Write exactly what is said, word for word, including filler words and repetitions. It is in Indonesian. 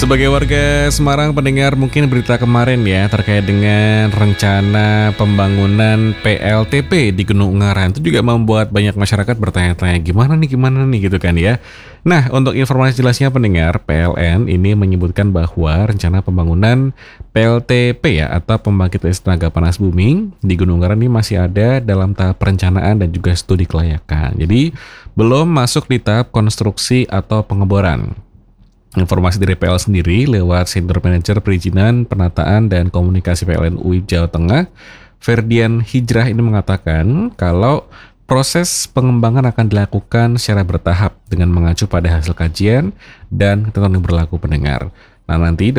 Sebagai warga Semarang pendengar mungkin berita kemarin ya terkait dengan rencana pembangunan P L T P di Gunung Ungaran itu juga membuat banyak masyarakat bertanya-tanya gimana nih gimana nih gitu kan ya. Nah, untuk informasi jelasnya pendengar, P L N ini menyebutkan bahwa rencana pembangunan P L T P ya atau pembangkit listrik tenaga panas bumi di Gunung Ungaran ini masih ada dalam tahap perencanaan dan juga studi kelayakan. Jadi belum masuk di tahap konstruksi atau pengeboran. Informasi dari P L sendiri lewat Senior Manager Perizinan, Penataan, dan Komunikasi P L N U I Jawa Tengah, Ferdian Hijrah ini mengatakan kalau proses pengembangan akan dilakukan secara bertahap dengan mengacu pada hasil kajian dan ketentuan yang berlaku pendengar. Nah nanti